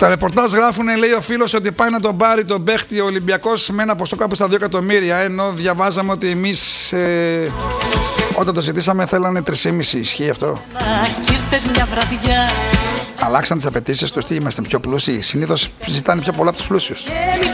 Στα ρεπορτάζ γράφουνε, λέει ο φίλος, ότι πάει να τον πάρει τον παίχτη ο Ολυμπιακός με ένα ποσό κάπου στα 2 εκατομμύρια. Ενώ διαβάζαμε ότι εμείς όταν το ζητήσαμε θέλανε 3,5. Ισχύει αυτό? Αλλάξαν τις απαιτήσεις τους, τι είμαστε πιο πλούσιοι? Συνήθως ζητάνε πιο πολλά από τους πλούσιους.